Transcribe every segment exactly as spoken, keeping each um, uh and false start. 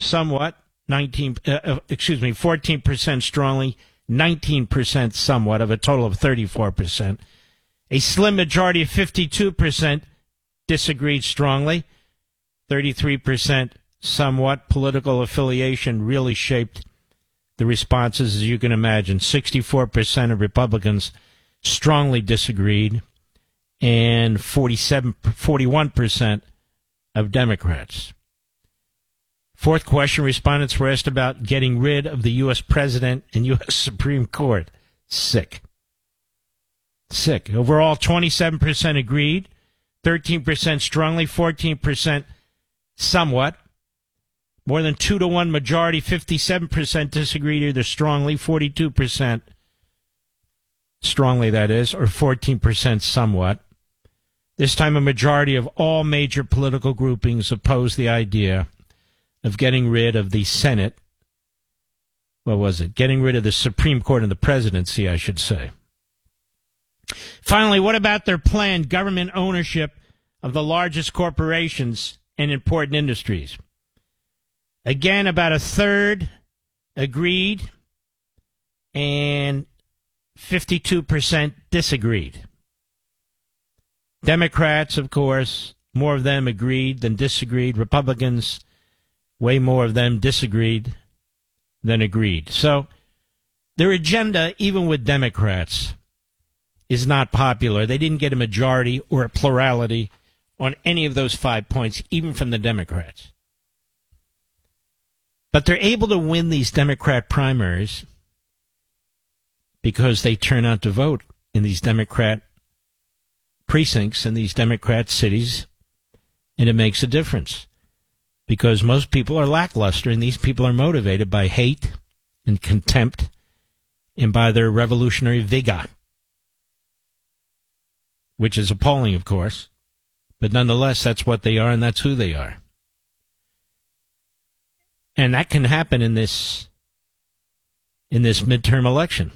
somewhat, nineteen, uh, excuse me, fourteen percent strongly, nineteen percent somewhat, of a total of thirty-four percent. A slim majority of fifty-two percent disagreed strongly, thirty-three percent somewhat. Political affiliation really shaped the responses, as you can imagine. sixty-four percent of Republicans strongly disagreed, and forty-seven, forty-one percent of Democrats. Fourth question, respondents were asked about getting rid of the U S president and U S Supreme Court. Sick. Sick. Overall, twenty-seven percent agreed, thirteen percent strongly, fourteen percent somewhat. More than two to one majority, fifty-seven percent disagreed either strongly, forty-two percent strongly, that is, or fourteen percent somewhat. This time, a majority of all major political groupings opposed the idea of getting rid of the Senate. What was it? Getting rid of the Supreme Court and the presidency, I should say. Finally, what about their planned government ownership of the largest corporations and important industries? Again, about a third agreed and fifty-two percent disagreed. Democrats, of course, more of them agreed than disagreed. Republicans, way more of them disagreed than agreed. So their agenda, even with Democrats, is not popular. They didn't get a majority or a plurality on any of those five points, even from the Democrats. But they're able to win these Democrat primaries because they turn out to vote in these Democrat precincts in these Democrat cities, and it makes a difference because most people are lackluster, and these people are motivated by hate and contempt and by their revolutionary vigor, which is appalling, of course, but nonetheless, that's what they are, and that's who they are. And that can happen in this in this midterm election.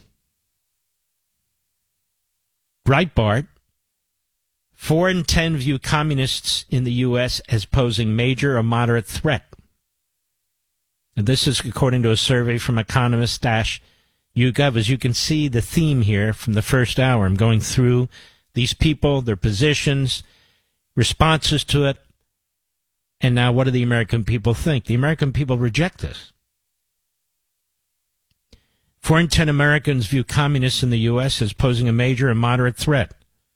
Breitbart, four in ten view communists in the U S as posing major or moderate threat. And this is according to a survey from economist dash U Gov. As you can see, the theme here from the first hour, I'm going through these people, their positions, responses to it, and now what do the American people think? The American people reject this. Four in ten Americans view communists in the U S as posing a major and moderate threat.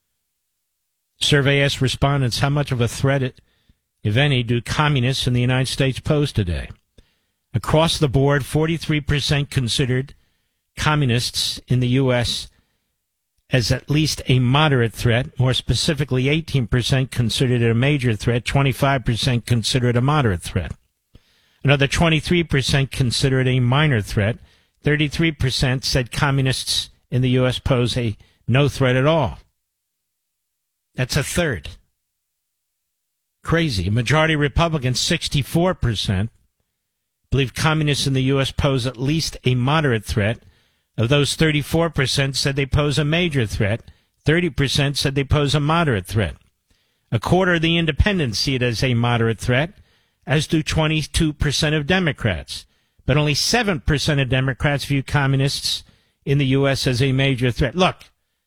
Survey asked respondents how much of a threat, if any, do communists in the United States pose today. Across the board, forty-three percent considered communists in the U S as at least a moderate threat. More specifically, eighteen percent considered it a major threat, twenty-five percent consider it a moderate threat. Another twenty-three percent consider it a minor threat. thirty-three percent said communists in the U S pose a no threat at all. That's a third. Crazy. A majority of Republicans, sixty-four percent, believe communists in the U S pose at least a moderate threat. Of those, thirty-four percent said they pose a major threat. thirty percent said they pose a moderate threat. A quarter of the independents see it as a moderate threat, as do twenty-two percent of Democrats. But only seven percent of Democrats view communists in the U S as a major threat. Look,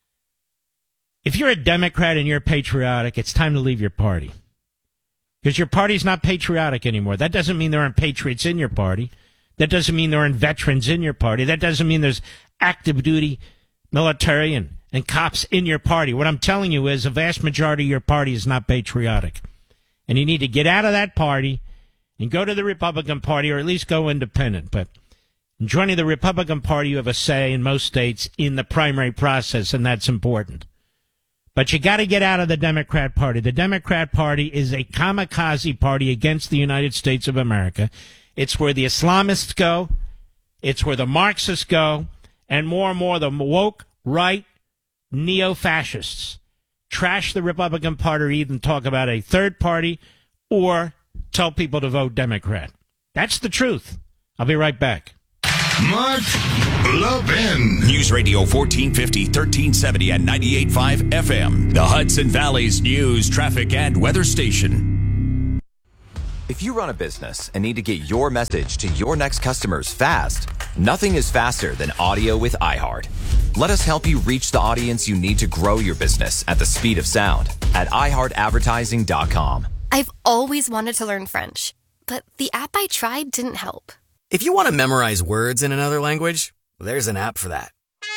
if you're a Democrat and you're patriotic, it's time to leave your party. Because your party's not patriotic anymore. That doesn't mean there aren't patriots in your party. That doesn't mean there aren't veterans in your party. That doesn't mean there's active duty military and, and cops in your party. What I'm telling you is a vast majority of your party is not patriotic. And you need to get out of that party and go to the Republican Party, or at least go independent. But in joining the Republican Party, you have a say in most states in the primary process, and that's important. But you got to get out of the Democrat Party. The Democrat Party is a kamikaze party against the United States of America. It's where the Islamists go. It's where the Marxists go. And more and more the woke, right, neo-fascists trash the Republican Party, or even talk about a third party, or tell people to vote Democrat. That's the truth. I'll be right back. Mark Levin. News Radio fourteen fifty, thirteen seventy, and ninety-eight point five F M. The Hudson Valley's news, traffic, and weather station. If you run a business and need to get your message to your next customers fast, nothing is faster than audio with iHeart. Let us help you reach the audience you need to grow your business at the speed of sound at i heart advertising dot com. I've always wanted to learn French, but the app I tried didn't help. If you want to memorize words in another language, there's an app for that.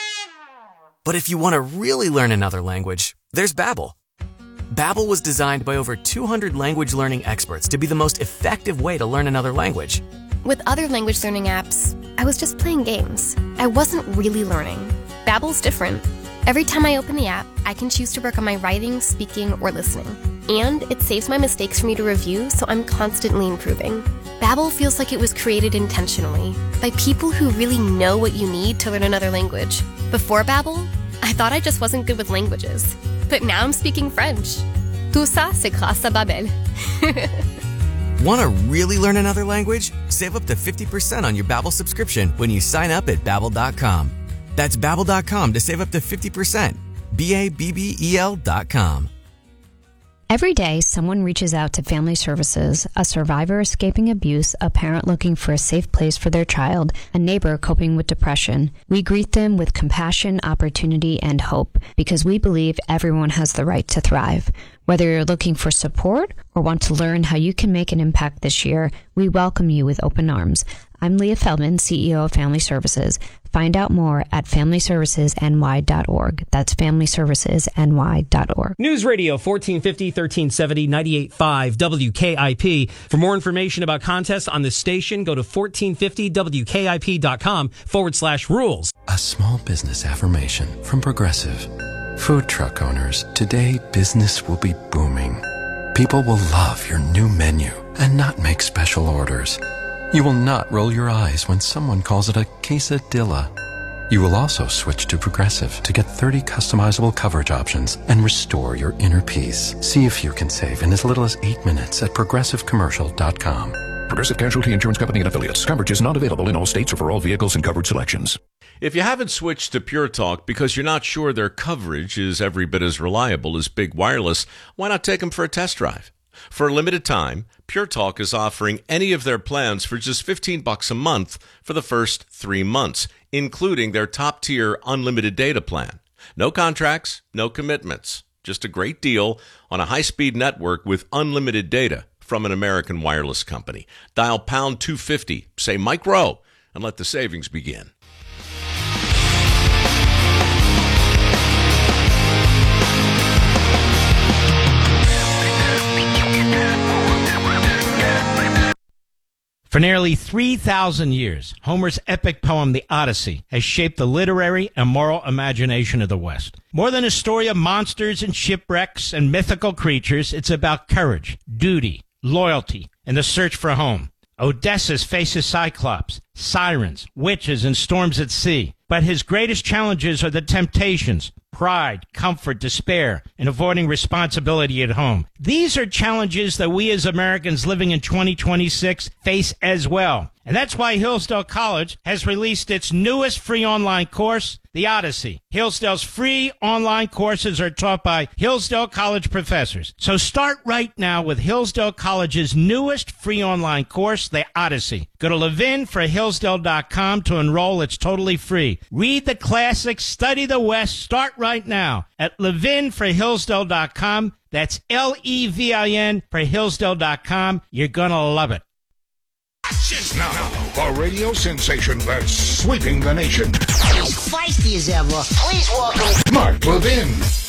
But if you want to really learn another language, there's Babbel. Babbel was designed by over two hundred language learning experts to be the most effective way to learn another language. With other language learning apps, I was just playing games. I wasn't really learning. Babbel's different. Every time I open the app, I can choose to work on my writing, speaking, or listening. And it saves my mistakes for me to review, so I'm constantly improving. Babbel feels like it was created intentionally by people who really know what you need to learn another language. Before Babbel, I thought I just wasn't good with languages. But now I'm speaking French. Tout ça, c'est grâce à Babbel. Want to really learn another language? Save up to fifty percent on your Babbel subscription when you sign up at babbel dot com. That's babbel dot com to save up to fifty percent. B A B B E L dot com. Every day, someone reaches out to Family Services, a survivor escaping abuse, a parent looking for a safe place for their child, a neighbor coping with depression. We greet them with compassion, opportunity, and hope because we believe everyone has the right to thrive. Whether you're looking for support or want to learn how you can make an impact this year, we welcome you with open arms. I'm Leah Feldman, C E O of Family Services. Find out more at family services n y dot org. That's family services n y dot org. News Radio fourteen fifty, thirteen seventy, ninety-eight point five W K I P. For more information about contests on this station, go to fourteen fifty W K I P dot com forward slash rules. A small business affirmation from Progressive. Food truck owners, today business will be booming. People will love your new menu and not make special orders. You will not roll your eyes when someone calls it a quesadilla. You will also switch to Progressive to get thirty customizable coverage options and restore your inner peace. See if you can save in as little as eight minutes at progressive commercial dot com. Progressive Casualty Insurance Company and Affiliates. Coverage is not available in all states or for all vehicles and covered selections. If you haven't switched to Pure Talk because you're not sure their coverage is every bit as reliable as Big Wireless, why not take them for a test drive? For a limited time, Pure Talk is offering any of their plans for just fifteen bucks a month for the first three months, including their top-tier unlimited data plan. No contracts, no commitments. Just a great deal on a high-speed network with unlimited data from an American wireless company. Dial pound two fifty, say Mike Rowe, and let the savings begin. For nearly three thousand years, Homer's epic poem, The Odyssey, has shaped the literary and moral imagination of the West. More than a story of monsters and shipwrecks and mythical creatures, it's about courage, duty, loyalty, and the search for home. Odysseus faces Cyclops, sirens, witches, and storms at sea. But his greatest challenges are the temptations, pride, comfort, despair, and avoiding responsibility at home. These are challenges that we as Americans living in twenty twenty-six face as well. And that's why Hillsdale College has released its newest free online course, The Odyssey. Hillsdale's free online courses are taught by Hillsdale College professors. So start right now with Hillsdale College's newest free online course, The Odyssey. Go to levin for hillsdale dot com to enroll. It's totally free. Read the classics, study the West. Start right now at levin for hillsdale dot com. That's L E V I N for hillsdale dot com. You're going to love it. Now, a radio sensation that's sweeping the nation. As feisty as ever, please welcome Mark Levin.